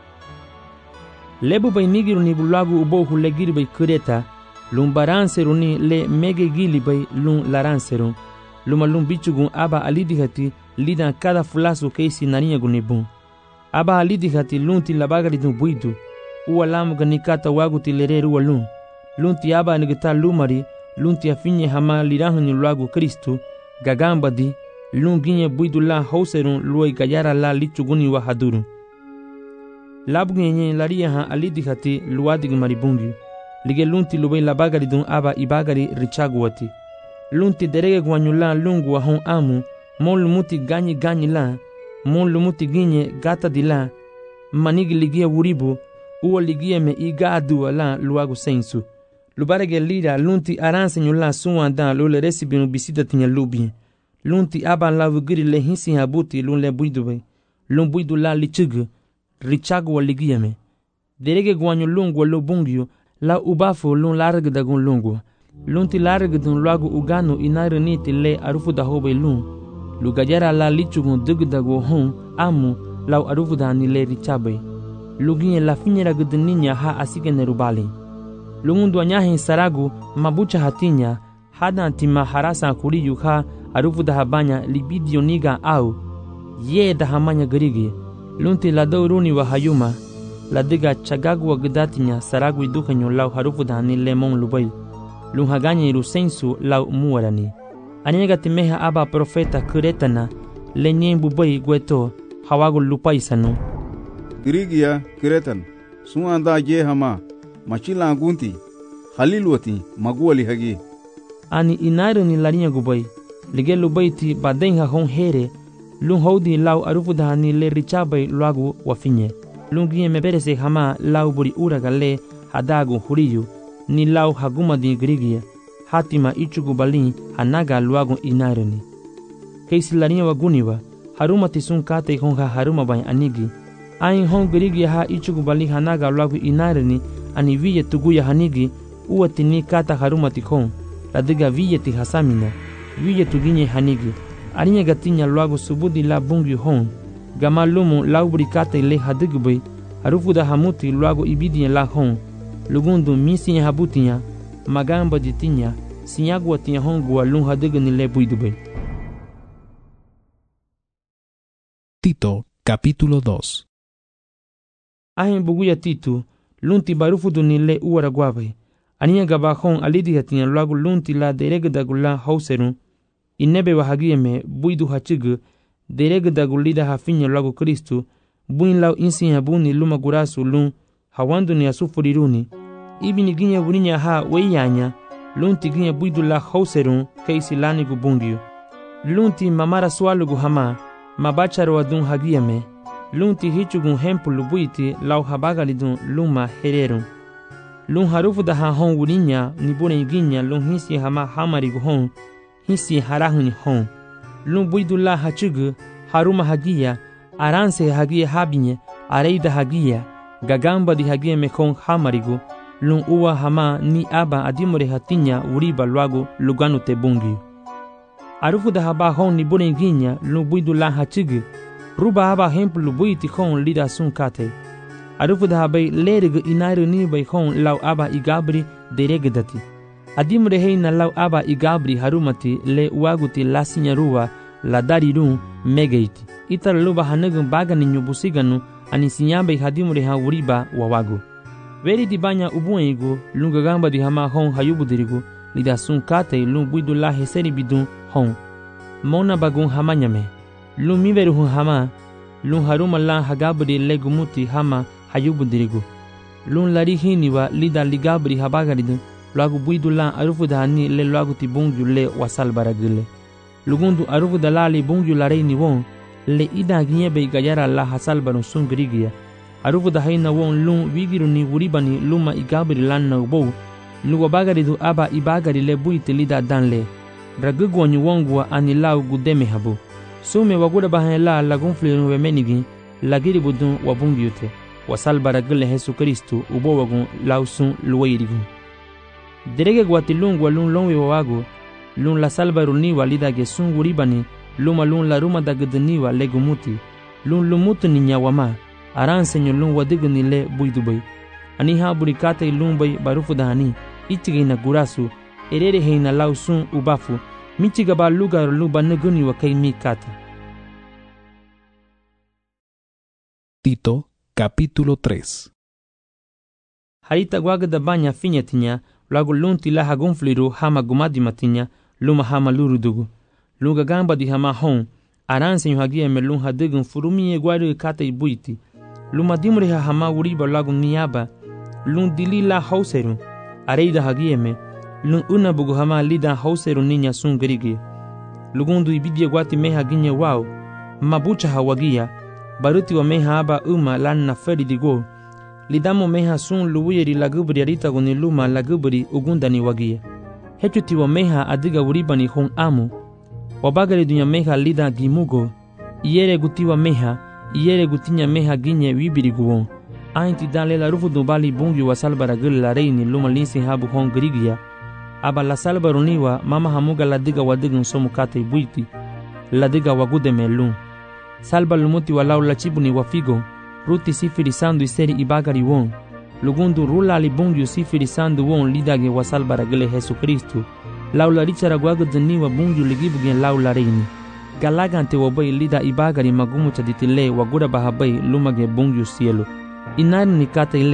lebu bay nigiru ni bulagu ubo hule giri bay kureta lum baranseru ni le mege gili bay lum laranseru luma lum bichugun aba alidihati lidan kada fulasu keisi naniya gunibun aba alidihati lunti labagari dun buidu uwa lamu ganikata wagu tilereru wa lum lunti aba nigita lumari lunti afinye hama lirahu ni luagu Kristu gagamba di lun ginye buidu la hauserun luai gayara la lichuguni wa haduru labu ginye laria ha alidihati luadig maribungi lige lunti lubai labagari dun aba ibagari richaguati lunti derege gwanyula lungu wa hon amu mon lumuti ganyi ganyi la mon lumuti ginye gata di la manigi ligie wuribu uwa ligie me igadu la luagu sensu lubarege lira lunti aranse nyula suwa da lule resibinu bisida tinya lubi lunti aba la vugiri le hinsi habuti lun le buidu lun buidu la lichugu richagu wa ligie me derege gwanyu lungu wa lubungyu la ubafu lun larg dagun lungu lunti larg dun luagu uganu inarini tile arufu da hobe lun lugajara la lichugun dugdago hon amu lau arufu da nile richabe luginye la finyera gudninya ha asige nerubali lumundu anyahi saragu mabucha hatinya hada antima harasa kuriyu ha arufu da habanya libidio niga au ye da hamanya garigi lunti la dauruni wa hayuma la diga chagagu wa gudatinya saragu idukanyo lau harufu da nile mon lubai lun haganye iru sensu lau muarani. Aniega timeha aba profeta kuretana lenyen bubai gueto hawagu lupaisanu. Grigia Kiretan, suanda je hama, machila gunti, halilwati, maguali hagi. Ani inairu ni larinya gubai, lige lubaiti badenha hon here, lun hodi lau arufudahani le richabai luagu wafinye. Lungie meberese hama lau buri uragale hadagu huriyu, ni lau haguma di grigia, hatima ichugu balin hanaga luagu inairuni. Keisi larinya waguniwa, haruma tisun kate honga haruma bai anigi. Ain hon grigia ha ichugu balin hanaga luagu inairuni, ani viye tuguya hanigi, uatini kata haruma tikon, ladiga viye ti hasamina, viye tuginye hanigi. Arinya gatinya luagu subudi la bungi hon, gama lumu laubri kate le hadigubay, harufuda hamuti luagu ibidinya la hon, lugundu misinya habutinya, magamba ditinya, sinyagwa tinya hon gua lun hadigani le buidubay. Tito, capítulo dos. Ahin buguya Tito, lunti barufudu ni le uara guabay, aninya gaba hon alidiha tinya luagu lunti la deregdagula hauserun, inebe wahagieme buidu hachigu, deregdagulida hafinya luagu Kristu, buin lau insinya buni luma gurasu lun, hawandu ni asufuriruni, ibini ginya buninya ha weyanya, lunti ginya buidu la hauserun, keisi lani gubungiu. Lunti mamara swalugu hama, mabacharo adun hagieme, lunti hichugun hempulu buiti lau habagalidun luma hererun. Lun harufu da ha hon wurinya ni bune ginya lun hisi hama hamarigu hon, hisi harahuni hon. Lun buidu la hachugu, haruma hagia, aranse hagia habinye, areida hagia, gagamba di hagia mekon hamarigu, lun uwa hama ni aba adimore hatinya uriba luagu luganu te bungi. Arufu da haba hon ni bune ginya lun buidu la hachugu, ruba haba hempulu buiti hon lida sun kate. Arufu da habai lerige inairu ni bai hon lau aba igabri deregedati. Adimre heina lau aba igabri harumati le uaguti la sinyaruwa la darirun megeiti. Itar luba hanegun bagani nyubusiganu ani sinyabai hadimre ha uriba wawagu. Veri di banya ubuengu lungagamba di hama hon hayubudirigu lida sun kate lung buidu la heseri bidun hon. Mona bagun hamanyame. Lung miveru hun hama lung haruma la hagabri legumuti hama hayubudirigu. Lung lari hiniwa lida ligabri habagaridu luagu buidu la arufu da hani le luagu ti bungyu le wasal baragile. Lugundu arufu da la li bungyu la reini won le ida ginyebe gayara la hasal barun sun grigia. Arufu da haina won lung wigiru ni wuribani luma igabri lan na ubou luwa bagaridu aba ibagari le buiti lida dan le. Ragugu ni wongwa ani lau gudeme habu. Sume wagura bahan la lagun flirun wemenigi lagiri budun wabungyute. Wasal baragile Jesu Kristu ubo wagun lausun luwairigun. Derege guatilun walun lonwe wawagu, lun la salbaruniwa lida gesun wuribani, luma lun la ruma dagdaniwa legumuti, lun lumutu ni nyawama, aransenyo lun wadigani le buidubay. Ani ha burikate lun bay barufu dahani, itige na gurasu, erere heina lausun ubafu, michiga ba lugar luba neguni wa kay mikata. Tito, capítulo tres. Harita guagda banya finyatinya, luagu lunti la hagunfliru hama gumadi matinya, luma hama lurudugu. Lunga gamba di hama hon, aranse yuhagia me lun hadigun furumie guari kata ibuiti. Luma dimri ha hama uriba luagu niyaba, lun dili la hauseru, areida hagia me, lun unabugu hama lida hauseru ninya sun gerigi. Lugundu ibidia guati meha ginya wau, mabucha hawagia, baruti wa meha aba uma lan na feri digo, lidamo meha sun luwiri lagubri arita guni luma lagubri ugundani wagia. Hechuti wa meha adiga uribani hon amu, wabagari dunya meha lida gimugo, iere gutiwa meha, iere gutinya meha ginye wibiri guon. Ainti dale la rufu dubali bungi wa salbara gul la reini luma linsi habu hon grigia, aba la salbaruniwa mama hamuga ladiga wadigun somu kate buiti, ladiga wagude melun. Salba lumuti walau la chibuni wafigo, ruti sifiri sandu iseri ibagari won, lugundu rula li bungiu sifiri sandu won lidage wasal baragele Jesu Kristu, lau la richara guagudani wa bungiu ligibugen lau la reini. Galagante wabay lida ibagari magumu chaditile wagura bahabay lumage bungiu cielo. Inari nikata ile,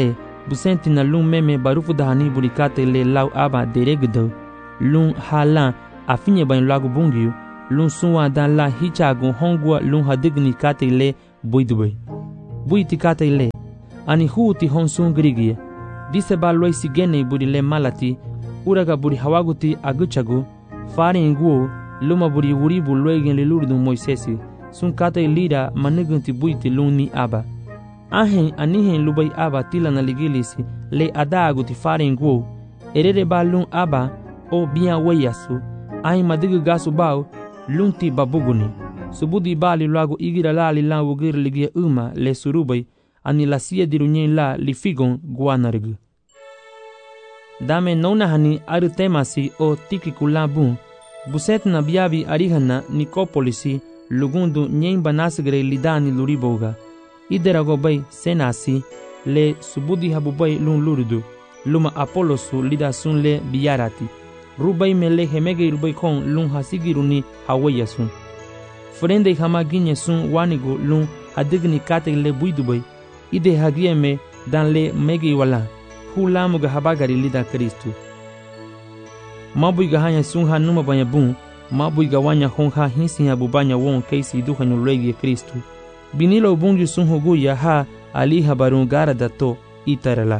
busenti na lung meme barufu dahani burikate le lau aba deregdo lung hala afinye ban lagu bungiu lung suwa dan la hichagu hongwa lung hadigni kate le buidube buiti kate le ani huti honsun grigie dise ba loi sigene buri le malati uraga buri hawaguti aguchagu fare nguo luma buri wuribu loigen le lurdu moisesi sun kate lira manugunti buiti lung ni aba ahen anihen lubai aba tila na ligilisi le adagu ti fare nguo erere ba lung aba o biya weyasu ai madigu gasu bau lunti babuguni subudi bali lagu igira la li la wugir ligia uma le surubai ani la sia dirunyen la li figon guanargu dame nona hani aru temasi o tiki kulabun buset na biabi arihana nikopolisi lugundu nyen banasgre lidani luriboga iderago bay senasi le subudi habubay lun lurdu luma apolosu lida sun le biyarati rubai mele hemege rubai kon lun hasigiruni hawayasun frende hamaginye sun wanigo lun hadigni kate le buidubai ide hagieme dan le mege wala hulamuga habagari lida Kristu mabuiga hanya sun hanuma banya bun mabuiga wanya honha hinsi habubanya won keisi duhanyo lege Kristu binilo bungi sun hoguya ha ali habarun gara dato itarala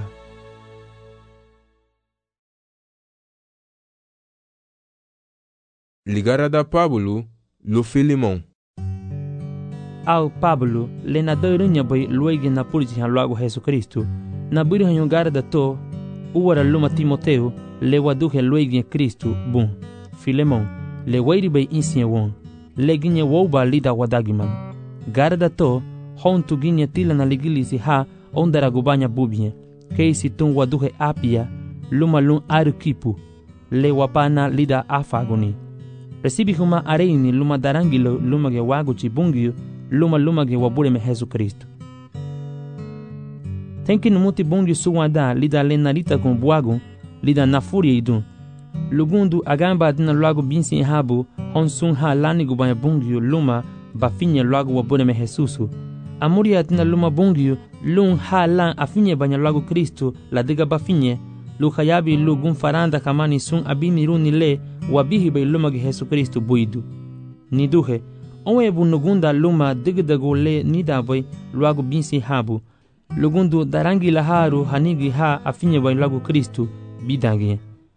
Ligara da Pablo lo Filimon. Au Pablo le na dărunya bai luigi na purgi han luagu Jesu Kristu na buri han gara dato uwara luma Timoteo le waduhe luigi Kristu bun Filemon le wairi bai insinya won le ginye woba lida wadagiman gara dato hon tu ginye tila na ligilisi ha ondara gubanya bubie keisi tun waduhe apia luma lun arukipu le wapana lida afagoni recibi huma areini luma darangilo luma ge wagu chibungio luma luma ge wabure me Jesu Kristo tenki numuti bungi suwada lida lenarita con buagu lida nafuria idun lugundu agamba adina luagu binsi habu honsun ha lani gubanya bungio luma bafinye luagu wabure me Jesusu amuria adina luma bungio lun ha lan afinye banya luagu Kristo la diga bafinye luhayabi lugun faranda kamani sun abini runi le wabihi bay luma ge Jesu Kristo buidu niduhe onwe bunugunda luma digdago le nidabay luagu binsi habu lugundu darangi laharu hanigi ha afinye bay luagu Kristo bidangi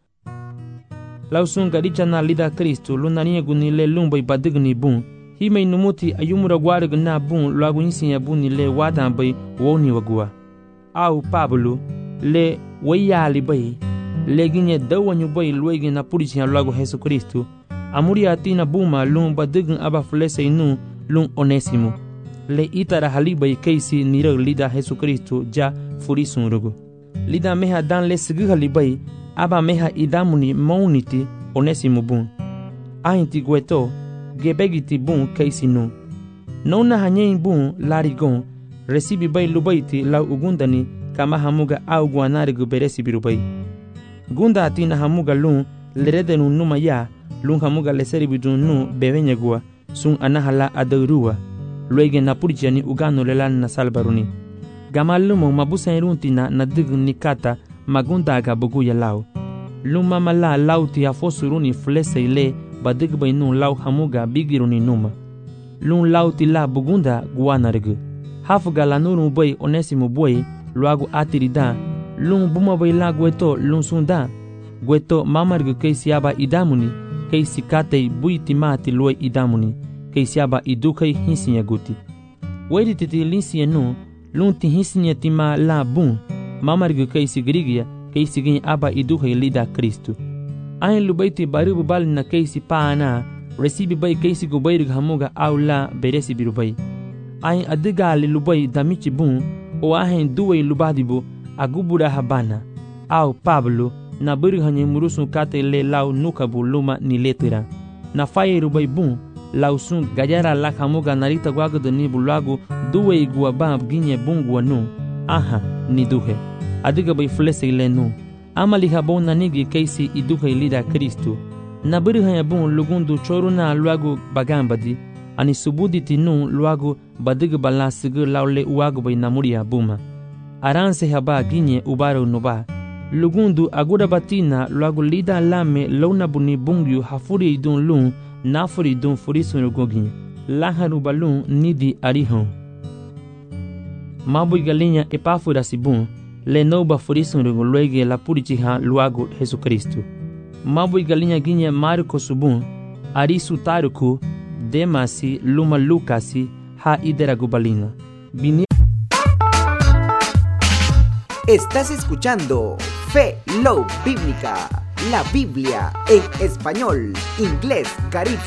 lausun garicha na lida Kristo lunanie guni le lumbay badigni bun himay numuti ayumura gwarg na bun luagu insinya buni le wadan bay woni wagua au Pablo le wayali bay leginye dawanyu bay luigi na purichi lagu Jesu Kristu amuri atina buma lun badign aba flese inu lun Onesimo le itara halibay keisi nira lida Jesu Kristu ja furisun rugu lida meha dan le sigi halibay aba meha idamuni mauniti Onesimo bun ainti gweto gebegiti bun keisi nu nona hanyein bun larigon recibi bay lubaiti lau ugundani kama hamuga au guanarigu beresi birubai gunda atina hamuga lun leredenu numa ya lun hamuga leseri bidun nu bevenyagua sun anahala adurua luege na purjani ugano lelan na salbaruni gamalumo mabusa iruntina na digni kata magunda aga buguya lau luma mala lauti afosuruni flese ile badig bainu lau hamuga bigiruni numa lun lauti la bugunda guanarigu hafuga la nuru boy Onesimo boy luagu atirida lun buma bay la gweto lun sunda gweto mamargu keisi aba idamuni keisi katei buiti mati luai idamuni keisi aba idukei hinsinya guti wedi titi linsinya nu lun ti hinsinya tima la bun mamargu keisi grigia keisi gin aba idukei lida Kristu ain lubaiti barubu bal na keisi paana recibi bay keisi gubairg hamuga aula beresi birubai ain adigali lubai damichi bun o ahen duwe lubadibu agubura habana au Pablo na buri hanye murusun kate le lau nukabu luma ni letira na faye rubai bun lau sun gajara la hamuga narita gwagdo ni bulagu duwe igua bab ginye bungwa nu aha ni duhe adiga bay flese le nu amali habon na nigi keisi iduhe lida Kristu na buri hanye bun lugundu choruna luagu bagambadi ani subudi tinu luagu badig bala sigur laule uagu bay namuria buma Arance haba ginye ubaro noba. Lugundu agura batina luagu lida lame lona buni bungyu hafuri idun lun nafuri idun furisun gogin. Laharu balun nidi arihon. Mabu galinha epáfora sibun. Lenoba furisun luege la purichiha luagu Jesus Cristo. Mabu galinha ginye Marco subun. Arisu taruku. Demasi luma lucasi ha ideragubalina. Bini. Estás escuchando Fe Love Bíblica, la Biblia en español, inglés, caribe.